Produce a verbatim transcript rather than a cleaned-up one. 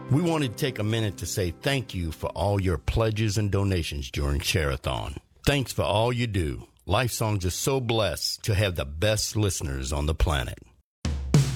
We wanted to take a minute to say thank you for all your pledges and donations during Share-a-thon. Thanks for all you do. Life Songs is so blessed to have the best listeners on the planet.